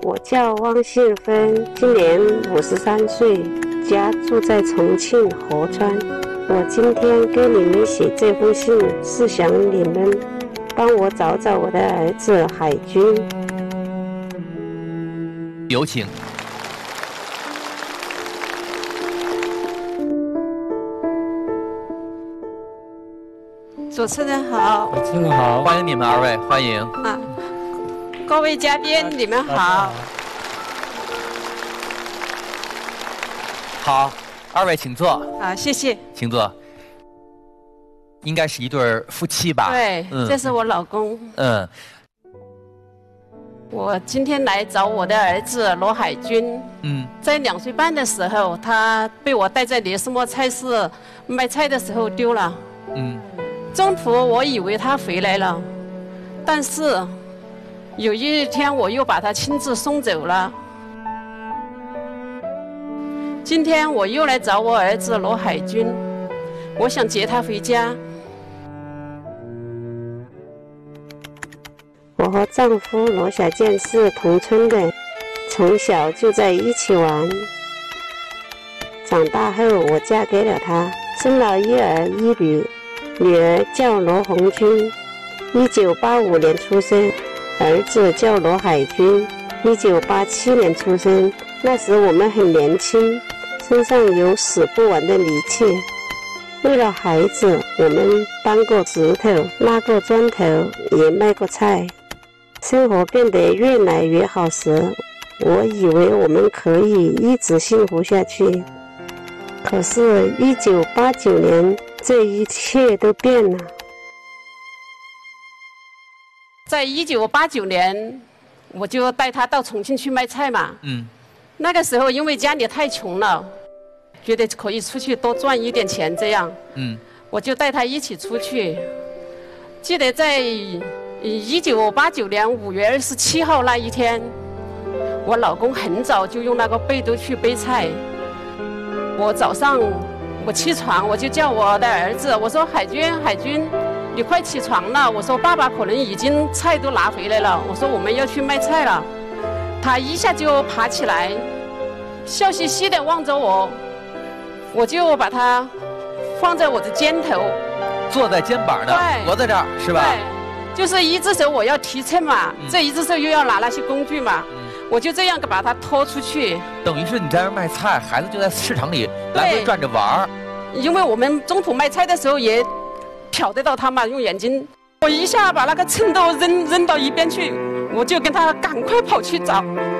我叫汪信芬，今年53岁，家住在重庆合川。我今天给你们写这封信，是想你们帮我找找我的儿子海军。 有请。 主持人好， 主持人好， 欢迎你们二位，欢迎啊！各位嘉宾，你们好。 好，二位请坐。 好，谢谢。 请坐。应该是一对夫妻吧？ 对，这是我老公。我今天来找我的儿子罗海军。在2岁半的时候，他被我带在烈士莫菜市卖菜的时候丢了。中途我以为他回来了，但是有一天我又把他亲自送走了。今天我又来找我儿子罗海军，我想接他回家。 我和丈夫罗小健是同村的，从小就在一起玩。长大后我嫁给了他，生了一儿一女。女儿叫罗红军，1985年出生，儿子叫罗海军，1987年出生。那时我们很年轻，身上有使不完的力气。为了孩子，我们搬过石头，拉过砖头，也卖过菜。生活变得越来越好时，我以为我们可以一直幸福下去。可是1989年这一切都变了。 在1989年，我就带他到重庆去卖菜嘛。那个时候因为家里太穷了，觉得可以出去多赚一点钱，这样。我就带他一起出去。记得在1989年5月27号那一天，我老公很早就用那个背兜去背菜。我早上我起床，我就叫我的儿子，我说海军，你快起床了。我说爸爸可能已经菜都拿回来了，我说我们要去卖菜了。他一下就爬起来，笑嘻嘻地望着我，我就把他放在我的肩头， 坐在肩膀的，我在这儿是吧？ 对，就是一只手我要提秤嘛，这一只手又要拿那些工具嘛。我就这样把他拖出去， 等于是你在这卖菜，孩子就在市场里来回转着玩儿。 因为我们中途卖菜的时候也瞟得到他嘛，用眼睛。我一下把那个秤都扔到一边去，我就跟他赶快跑去找。